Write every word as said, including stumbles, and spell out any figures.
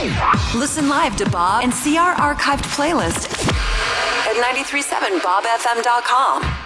Listen live to Bob and see our archived playlist at nine three seven bob f m dot com.